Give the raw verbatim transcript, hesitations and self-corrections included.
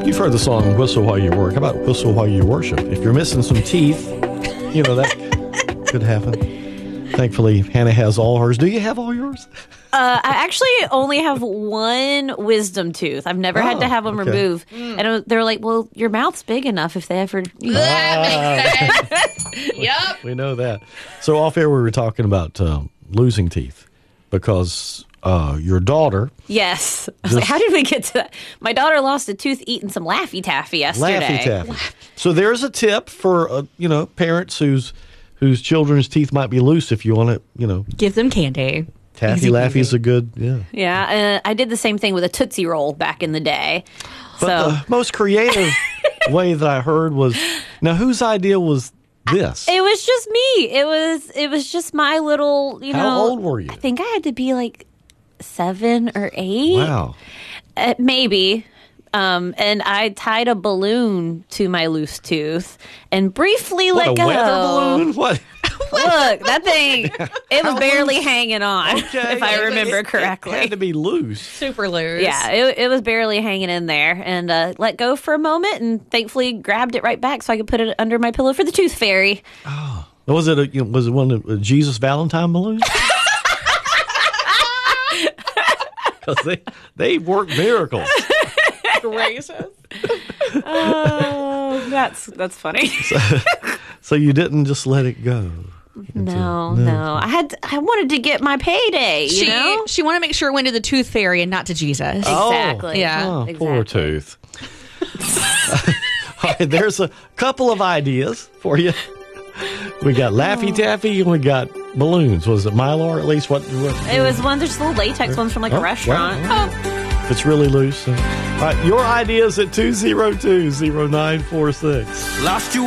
You've heard the song Whistle While You Work. How about Whistle While You Worship? If you're missing some teeth, you know, that could happen. Thankfully, Hannah has all hers. Do you have all yours? Uh, I actually only have one wisdom tooth. I've never oh, had to have them okay. removed. Mm. And they're like, well, your mouth's big enough if they ever... You know. That makes sense. Yep. We know that. So off air, we were talking about um, losing teeth because... Uh, your daughter. Yes. I was like, how did we get to that? My daughter lost a tooth eating some Laffy Taffy yesterday. Laffy Taffy. So there's a tip for, uh, you know, parents whose whose children's teeth might be loose if you want to, you know. Give them candy. Taffy Laffy is a good, yeah. Yeah. Uh, I did the same thing with a Tootsie Roll back in the day. But so. the most creative way that I heard was, now whose idea was this? It was just me. It was, it was just my little, you How know. How old were you? I think I had to be like seven or eight. Wow. Uh, maybe. Um, and I tied a balloon to my loose tooth and briefly what, let a go. Weather balloon? What? Look, that thing, it was barely loose? hanging on, okay. if I remember it, correctly. It had to be loose. Super loose. Yeah, it, it was barely hanging in there. And uh, let go for a moment and thankfully grabbed it right back so I could put it under my pillow for the tooth fairy. Oh. Was it, a, you know, was it one of the Jesus Valentine balloons? Because they, they work miracles. Gracious. Oh, that's that's funny. So, so you didn't just let it go. No, no, no. I had to, I wanted to get my payday. You she know, she wanted to make sure it went to the tooth fairy and not to Jesus. Oh, exactly. Yeah. Oh, exactly. Poor tooth. All right, there's a couple of ideas for you. We got Laffy Taffy and we got balloons. Was it Mylar at least? What? what It was one. There's little latex ones from like oh, a restaurant. Wow. Oh. If it's really loose. So. All right, your ideas at two zero two, zero nine four six. Lost you.